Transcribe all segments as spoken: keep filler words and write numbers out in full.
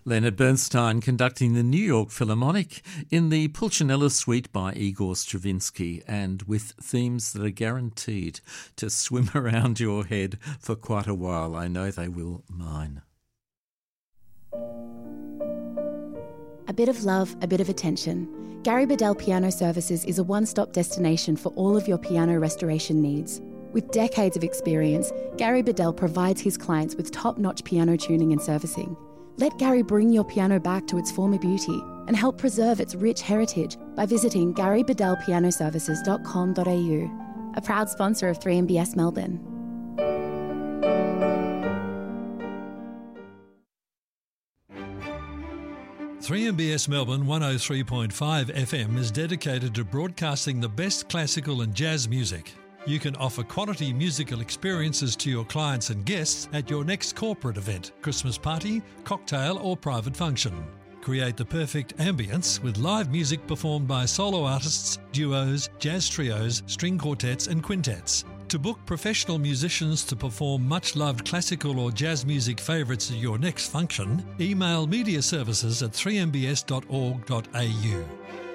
Leonard Bernstein conducting the New York Philharmonic in the Pulcinella Suite by Igor Stravinsky, and with themes that are guaranteed to swim around your head for quite a while. I know they will mine. A bit of love, a bit of attention. Gary Bedell Piano Services is a one-stop destination for all of your piano restoration needs. With decades of experience, Gary Bedell provides his clients with top-notch piano tuning and servicing. Let Gary bring your piano back to its former beauty and help preserve its rich heritage by visiting gary bedell piano services dot com dot a u, a proud sponsor of three M B S Melbourne. three M B S Melbourne one oh three point five F M is dedicated to broadcasting the best classical and jazz music. You can offer quality musical experiences to your clients and guests at your next corporate event, Christmas party, cocktail or private function. Create the perfect ambience with live music performed by solo artists, duos, jazz trios, string quartets and quintets. To book professional musicians to perform much-loved classical or jazz music favourites at your next function, email media services at three m b s dot org dot a u.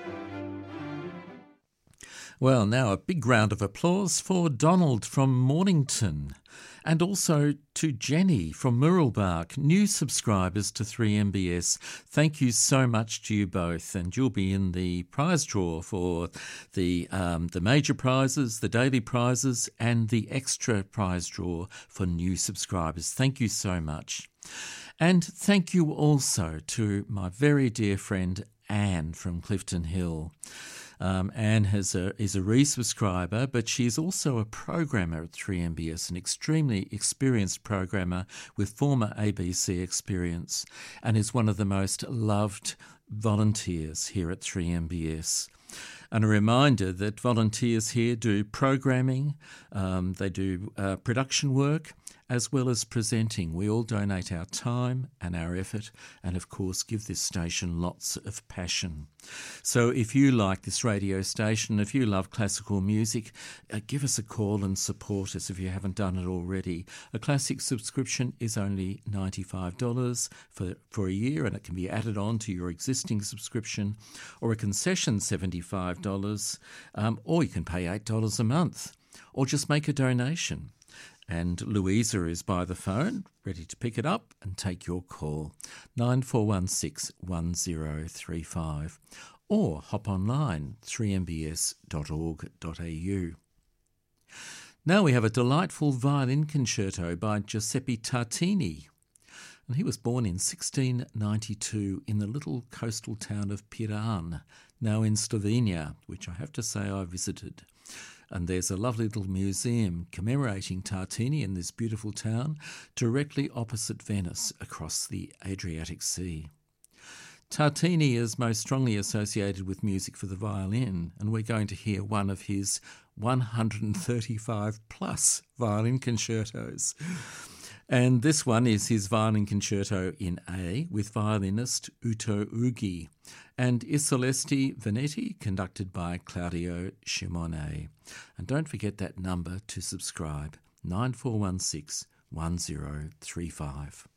Well, now a big round of applause for Donald from Mornington, and also to Jenny from Murrelbark, new subscribers to three M B S. Thank you so much to you both, and you'll be in the prize draw for the um, the major prizes, the daily prizes, and the extra prize draw for new subscribers. Thank you so much. And thank you also to my very dear friend Anne from Clifton Hill. Um, Anne has a, is a resubscriber, but she's also a programmer at three M B S, an extremely experienced programmer with former A B C experience, and is one of the most loved volunteers here at three M B S. And a reminder that volunteers here do programming, um, they do uh, production work, as well as presenting. We all donate our time and our effort, and of course give this station lots of passion. So if you like this radio station, if you love classical music, uh, give us a call and support us if you haven't done it already. A classic subscription is only ninety-five dollars for, for a year, and it can be added on to your existing subscription, or a concession seventy-five dollars, um, or you can pay eight dollars a month, or just make a donation. And Louisa is by the phone, ready to pick it up and take your call, nine four one six, one zero three five, or hop online, three m b s dot org dot a u. Now we have a delightful violin concerto by Giuseppe Tartini. And he was born in sixteen ninety-two in the little coastal town of Piran, now in Slovenia, which I have to say I visited. And there's a lovely little museum commemorating Tartini in this beautiful town, directly opposite Venice, across the Adriatic Sea. Tartini is most strongly associated with music for the violin, and we're going to hear one of his one hundred thirty-five plus violin concertos. And this one is his violin concerto in A with violinist Uto Ughi, and I Celesti Venetti, conducted by Claudio Scimone. And don't forget that number to subscribe, nine four one six, one zero three five.